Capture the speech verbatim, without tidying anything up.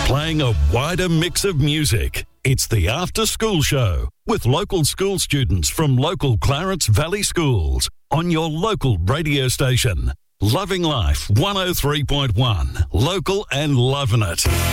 Playing a wider mix of music. It's the After School Show with local school students from local Clarence Valley schools on your local radio station. Loving Life one oh three point one. Local and loving it.